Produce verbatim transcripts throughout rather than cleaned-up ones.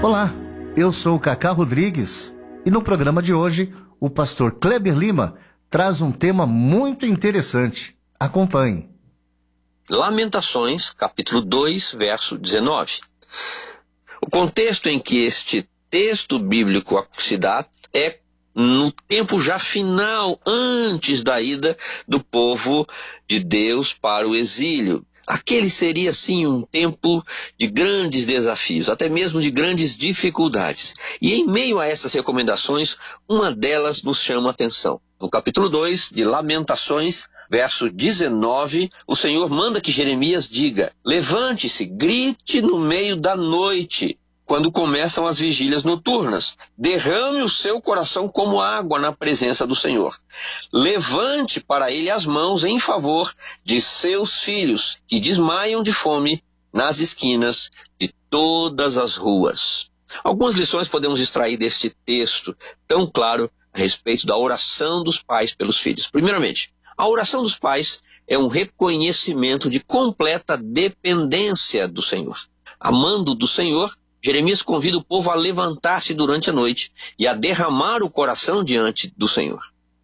Olá, eu sou o Cacá Rodrigues e no programa de hoje o pastor Kleber Lima traz um tema muito interessante. Acompanhe. Lamentações, capítulo dois, verso dezenove. O contexto em que este texto bíblico se dá é no tempo já final, antes da ida do povo de Deus para o exílio. Aquele seria, sim, um tempo de grandes desafios, até mesmo de grandes dificuldades. E em meio a essas recomendações, uma delas nos chama a atenção. No capítulo dois de Lamentações, verso dezenove, o Senhor manda que Jeremias diga: levante-se, grite no meio da noite, quando começam as vigílias noturnas. Derrame o seu coração como água na presença do Senhor. Levante para ele as mãos em favor de seus filhos, que desmaiam de fome nas esquinas de todas as ruas. Algumas lições podemos extrair deste texto tão claro a respeito da oração dos pais pelos filhos. Primeiramente, a oração dos pais é um reconhecimento de completa dependência do Senhor. Amando do Senhor, Jeremias convida o povo a levantar-se durante a noite e a derramar o coração diante do Senhor.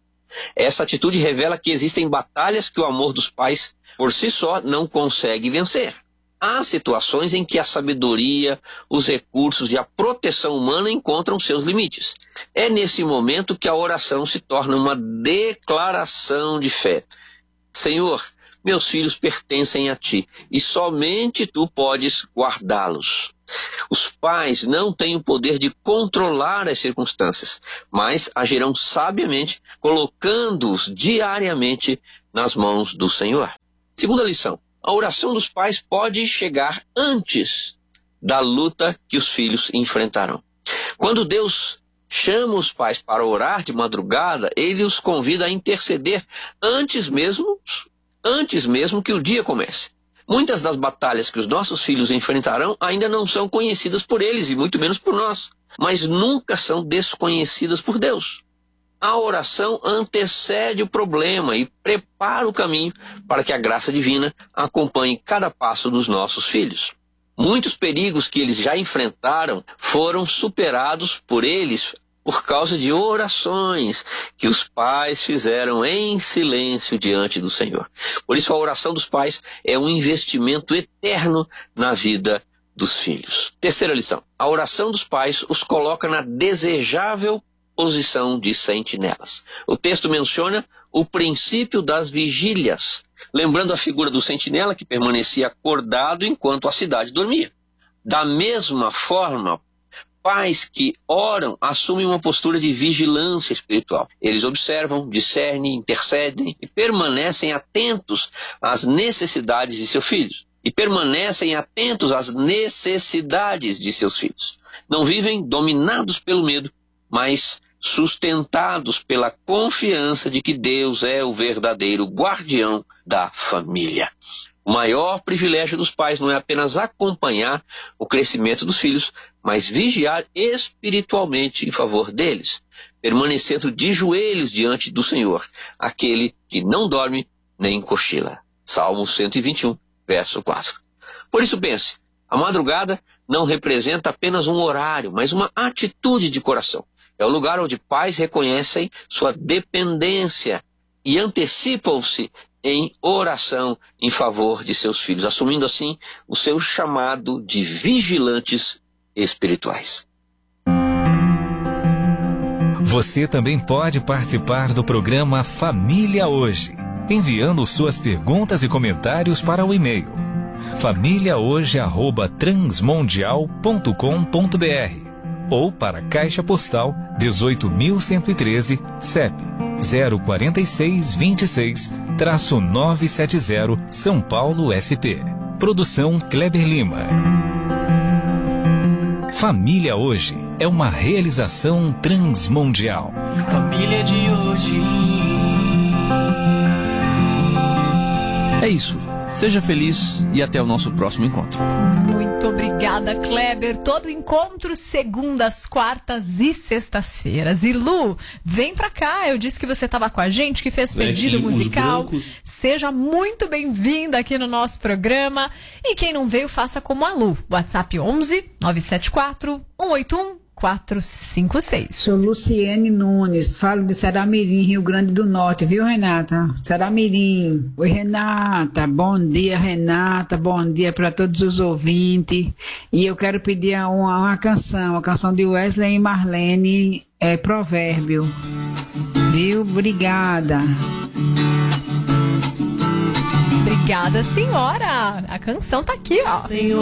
Essa atitude revela que existem batalhas que o amor dos pais, por si só, não consegue vencer. Há situações em que a sabedoria, os recursos e a proteção humana encontram seus limites. É nesse momento que a oração se torna uma declaração de fé. Senhor, meus filhos pertencem a ti e somente tu podes guardá-los. Os pais não têm o poder de controlar as circunstâncias, mas agirão sabiamente, colocando-os diariamente nas mãos do Senhor. Segunda lição: a oração dos pais pode chegar antes da luta que os filhos enfrentarão. Quando Deus chama os pais para orar de madrugada, ele os convida a interceder antes mesmo, antes mesmo que o dia comece. Muitas das batalhas que os nossos filhos enfrentarão ainda não são conhecidas por eles e muito menos por nós, mas nunca são desconhecidas por Deus. A oração antecede o problema e prepara o caminho para que a graça divina acompanhe cada passo dos nossos filhos. Muitos perigos que eles já enfrentaram foram superados por eles por causa de orações que os pais fizeram em silêncio diante do Senhor. Por isso a oração dos pais é um investimento eterno na vida dos filhos. Terceira lição: a oração dos pais os coloca na desejável posição de sentinelas. O texto menciona o princípio das vigílias, lembrando a figura do sentinela que permanecia acordado enquanto a cidade dormia. Da mesma forma, pais que oram assumem uma postura de vigilância espiritual. Eles observam, discernem, intercedem e permanecem atentos às necessidades de seus filhos. E permanecem atentos às necessidades de seus filhos. Não vivem dominados pelo medo, mas sustentados pela confiança de que Deus é o verdadeiro guardião da família. O maior privilégio dos pais não é apenas acompanhar o crescimento dos filhos, mas vigiar espiritualmente em favor deles, permanecendo de joelhos diante do Senhor, aquele que não dorme nem cochila. Salmo cento e vinte e um, verso quatro. Por isso pense, a madrugada não representa apenas um horário, mas uma atitude de coração. É o lugar onde pais reconhecem sua dependência e antecipam-se em oração em favor de seus filhos, assumindo assim o seu chamado de vigilantes espirituais. Você também pode participar do programa Família Hoje, enviando suas perguntas e comentários para o e-mail família hoje arroba transmundial ponto com ponto br ou para a Caixa Postal dezoito mil cento e treze, C E P zero quatro seis dois seis, nove sete zero, São Paulo, S P. Produção Kleber Lima. Família Hoje é uma realização transmundial. Família de hoje. É isso. Seja feliz e até o nosso próximo encontro. Muito obrigada, Kleber. Todo encontro segundas, quartas e sextas-feiras. E Lu, vem pra cá. Eu disse que você estava com a gente, que fez pedido Aqui, musical. Seja muito bem-vinda aqui no nosso programa. E quem não veio, faça como a Lu. WhatsApp onze nove sete quatro um oito um quatro cinco seis. Sou Luciene Nunes, falo de Saramirim, Rio Grande do Norte, viu, Renata? Saramirim. Oi, Renata. Bom dia, Renata. Bom dia para todos os ouvintes. E eu quero pedir uma, uma canção, a canção de Wesley e Marlene, é Provérbio. Viu? Obrigada. Obrigada, senhora. A canção tá aqui, ó. Senhor.